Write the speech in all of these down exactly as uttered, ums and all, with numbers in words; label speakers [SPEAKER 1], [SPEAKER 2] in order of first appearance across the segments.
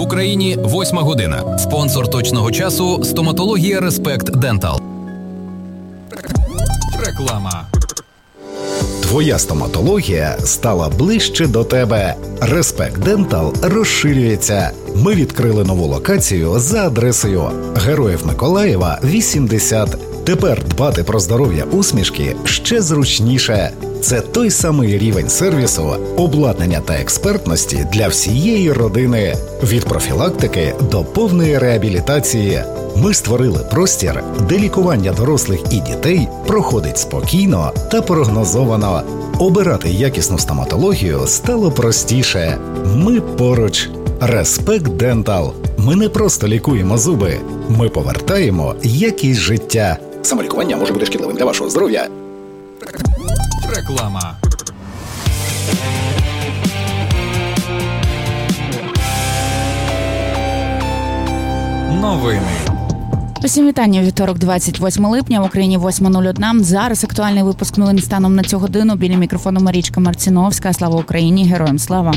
[SPEAKER 1] Україні восьма година. Спонсор точного часу – стоматологія Респект Дентал. Реклама.
[SPEAKER 2] Твоя стоматологія стала ближче до тебе. Респект Дентал розширюється. Ми відкрили нову локацію за адресою Героїв Миколаєва, вісімдесят. Тепер дбати про здоров'я усмішки ще зручніше. Це той самий рівень сервісу, обладнання та експертності для всієї родини. Від профілактики до повної реабілітації. Ми створили простір, де лікування дорослих і дітей проходить спокійно та прогнозовано. Обирати якісну стоматологію стало простіше. Ми поруч. Респект Дентал. Ми не просто лікуємо зуби. Ми повертаємо якість життя. Самолікування може бути шкідливим для вашого здоров'я.
[SPEAKER 1] Реклама. Новини.
[SPEAKER 3] Усім вітання. Вівторок, двадцять восьме липня, в Україні восьма нуль одна. Зараз актуальний випуск новин станом на цю годину. Біля мікрофону Марічка Марціновська. Слава Україні! Героям слава!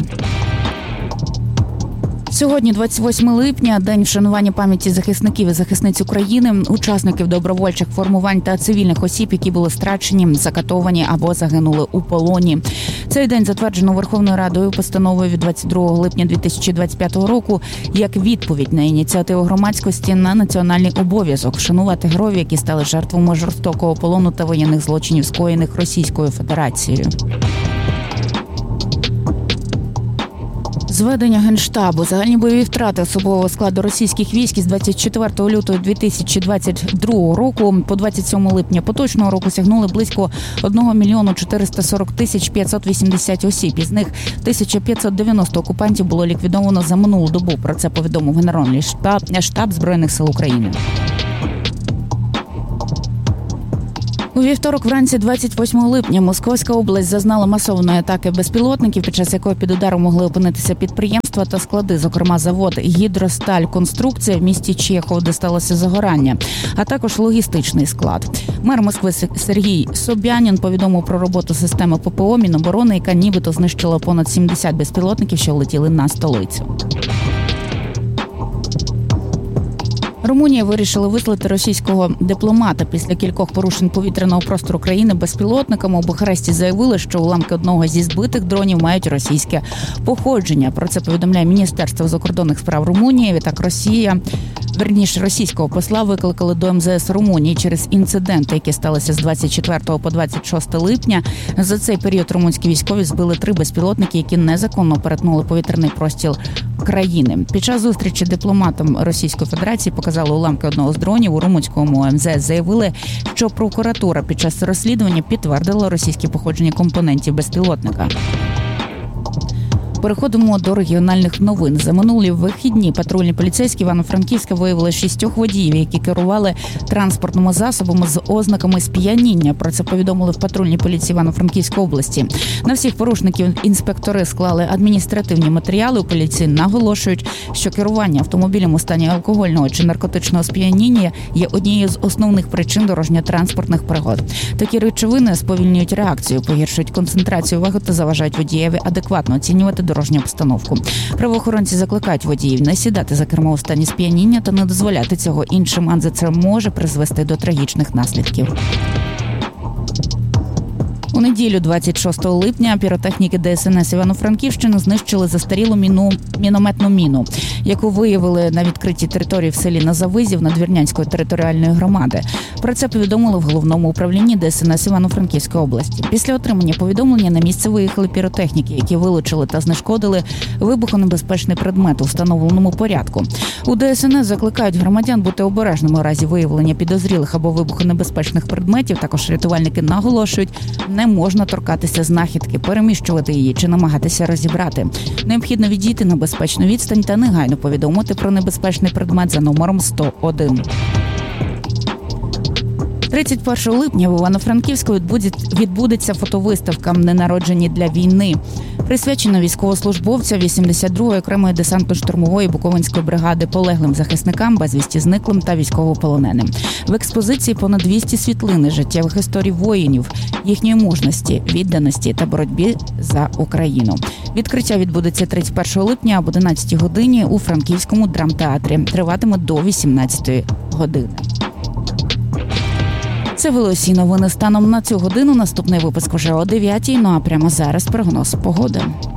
[SPEAKER 3] Сьогодні, двадцять восьме липня, день вшанування пам'яті захисників і захисниць України, учасників добровольчих формувань та цивільних осіб, які були страчені, закатовані або загинули у полоні. Цей день затверджено Верховною Радою постановою від двадцять другого липня дві тисячі двадцять п'ятого року як відповідь на ініціативу громадськості на національний обов'язок вшанувати героїв, які стали жертвами жорстокого полону та воєнних злочинів, скоєних Російською Федерацією. Зведення Генштабу. Загальні бойові втрати особового складу російських військ із двадцять четвертого лютого дві тисячі двадцять другого року по двадцять сьоме липня поточного року сягнули близько один мільйон чотириста сорок тисяч п'ятсот вісімдесят осіб. Із них тисяча п'ятсот дев'яносто окупантів було ліквідовано за минулу добу. Про це повідомив Генеральний штаб, штаб Збройних сил України. У вівторок вранці двадцять восьмого липня Московська область зазнала масованої атаки безпілотників, під час якої під ударом могли опинитися підприємства та склади, зокрема завод «Гідросталь-Конструкція» в місті Чехов, де сталося загорання, а також логістичний склад. Мер Москви Сергій Собянін повідомив про роботу системи ППО Міноборони, яка нібито знищила понад сімдесят безпілотників, що летіли на столицю. Румунія вирішила вислати російського дипломата після кількох порушень повітряного простору країни безпілотниками. У Бухаресті заявили, що уламки одного зі збитих дронів мають російське походження. Про це повідомляє Міністерство закордонних справ Румунії. Відтак Росія, верніше російського посла викликали до ем зе ес Румунії через інциденти, які сталися з двадцять четвертого по двадцять шосте липня. За цей період румунські військові збили три безпілотники, які незаконно перетнули повітряний простір країни. Під час зустрічі дипломатам Російської Федерації показали уламки одного з дронів. У румунському ем зе ес заявили, що прокуратура під час розслідування підтвердила російське походження компонентів безпілотника. Переходимо до регіональних новин. За минулі вихідні патрульні поліцейські Івано-Франківська виявили шістьох водіїв, які керували транспортними засобами з ознаками сп'яніння. Про це повідомили в патрульній поліції Івано-Франківської області. На всіх порушників інспектори склали адміністративні матеріали. У поліції наголошують, що керування автомобілем у стані алкогольного чи наркотичного сп'яніння є однією з основних причин дорожньо-транспортних пригод. Такі речовини сповільнюють реакцію, погіршують концентрацію уваги та заважають водієві адекватно оцінювати дорожню обстановку. Правоохоронці закликають водіїв не сідати за кермо у стані сп'яніння та не дозволяти цього іншим, адже це може призвести до трагічних наслідків. У неділю, двадцять шостого липня, піротехніки де ес ен ес Івано-Франківщини знищили застарілу міну, мінометну міну, яку виявили на відкритій території в селі Назавизів Надвірнянської територіальної громади. Про це повідомили в головному управлінні де ес ен ес Івано-Франківської області. Після отримання повідомлення на місце виїхали піротехніки, які вилучили та знешкодили вибухонебезпечний предмет у встановленому порядку. У де ес ен ес закликають громадян бути обережними у разі виявлення підозрілих або вибухонебезпечних предметів. Також рятувальники наголошують, не можна торкатися знахідки, переміщувати її чи намагатися розібрати. Необхідно відійти на безпечну відстань та негайно повідомити про небезпечний предмет за номером сто один. тридцять першого липня в Івано-Франківську відбудеться фотовиставка «Ненароджені для війни», присвячена військовослужбовця вісімдесят другої окремої десантно-штурмової Буковинської бригади, полеглим захисникам, безвісті зниклим та військовополоненим. В експозиції понад двісті світлини життєвих історій воїнів, їхньої мужності, відданості та боротьбі за Україну. Відкриття відбудеться тридцять першого липня об одинадцятій годині у Франківському драмтеатрі. Триватиме до вісімнадцятої години. Це були усі новини станом на цю годину. Наступний випуск вже о дев'ятій. Ну а прямо зараз прогноз погоди.